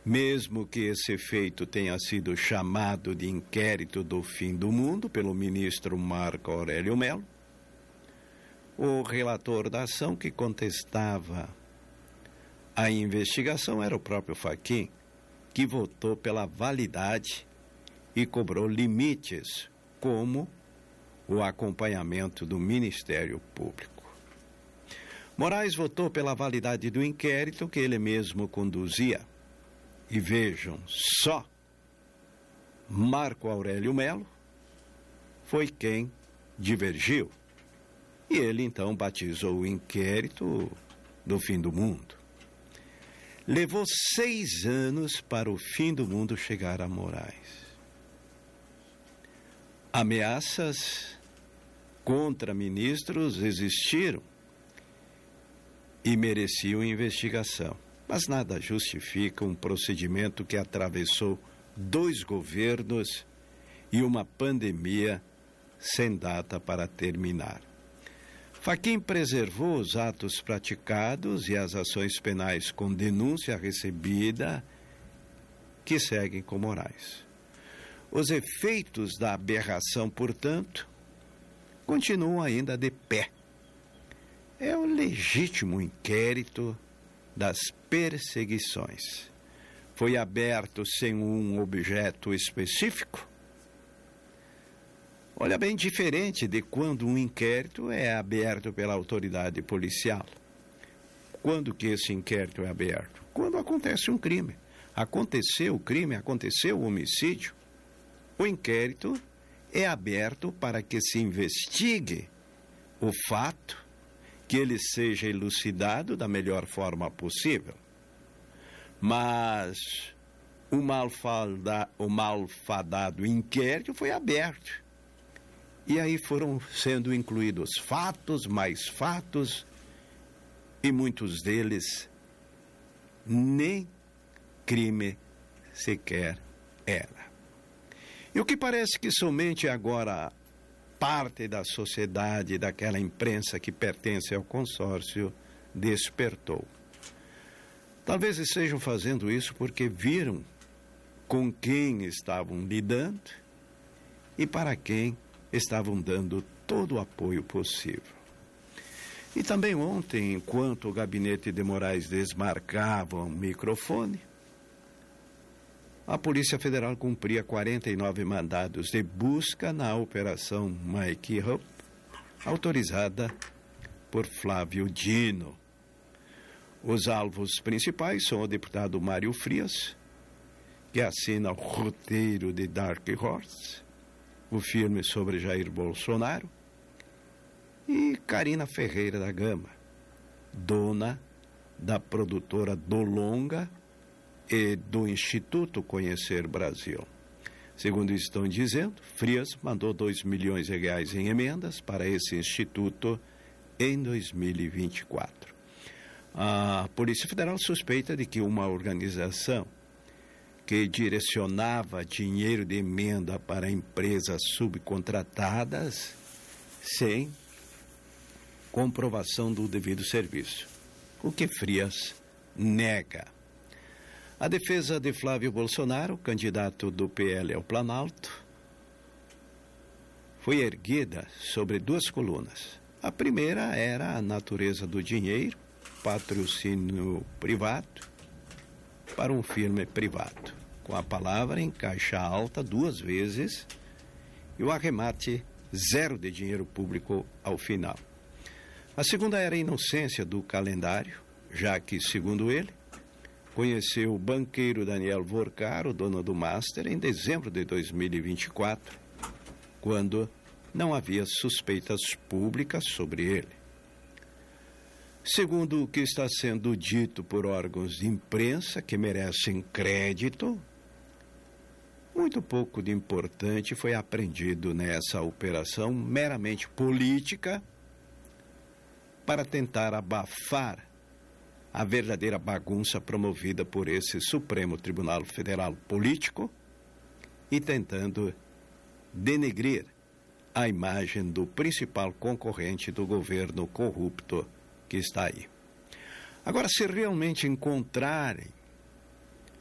mesmo que esse feito tenha sido chamado de inquérito do fim do mundo pelo ministro Marco Aurélio Mello, o relator da ação que contestava a investigação era o próprio Fachin, que votou pela validade e cobrou limites, como o acompanhamento do Ministério Público. Moraes votou pela validade do inquérito que ele mesmo conduzia. E vejam só, Marco Aurélio Mello foi quem divergiu. E ele então batizou o inquérito do fim do mundo. Levou 6 anos para o fim do mundo chegar a Moraes. Ameaças contra ministros existiram e mereciam investigação. Mas nada justifica um procedimento que atravessou 2 governos e uma pandemia sem data para terminar. Fachin preservou os atos praticados e as ações penais com denúncia recebida que seguem com Moraes. Os efeitos da aberração, portanto, continuam ainda de pé. É o legítimo inquérito das perseguições. Foi aberto sem um objeto específico? Olha, bem diferente de quando um inquérito é aberto pela autoridade policial. Quando que esse inquérito é aberto? Quando acontece um crime. Aconteceu o crime, aconteceu o homicídio. O inquérito é aberto para que se investigue o fato, que ele seja elucidado da melhor forma possível. Mas o malfadado inquérito foi aberto. E aí foram sendo incluídos fatos, mais fatos, e muitos deles nem crime sequer era. E o que parece que somente agora parte da sociedade, daquela imprensa que pertence ao consórcio, despertou. Talvez estejam fazendo isso porque viram com quem estavam lidando e para quem estavam dando todo o apoio possível. E também ontem, enquanto o gabinete de Moraes desmarcava o microfone, a Polícia Federal cumpria 49 mandados de busca na Operação Mike Hope, autorizada por Flávio Dino. Os alvos principais são o deputado Mário Frias, que assina o roteiro de Dark Horse, o filme sobre Jair Bolsonaro, e Karina Ferreira da Gama, dona da produtora do Longa e do Instituto Conhecer Brasil. Segundo estão dizendo, Frias mandou R$2 milhões em emendas para esse instituto em 2024. A Polícia Federal suspeita de que uma organização que direcionava dinheiro de emenda para empresas subcontratadas sem comprovação do devido serviço, o que Frias nega. A defesa de Flávio Bolsonaro, candidato do PL ao Planalto, foi erguida sobre 2 colunas. A primeira era a natureza do dinheiro, patrocínio privado, para um filme privado, com a palavra em caixa alta 2 vezes e o arremate 0 de dinheiro público ao final. A segunda era a inocência do calendário, já que, segundo ele, conheceu o banqueiro Daniel Vorcaro, dono do Master, em dezembro de 2024, quando não havia suspeitas públicas sobre ele. Segundo o que está sendo dito por órgãos de imprensa que merecem crédito, muito pouco de importante foi apreendido nessa operação meramente política para tentar abafar a verdadeira bagunça promovida por esse Supremo Tribunal Federal político e tentando denegrir a imagem do principal concorrente do governo corrupto que está aí. Agora, se realmente encontrarem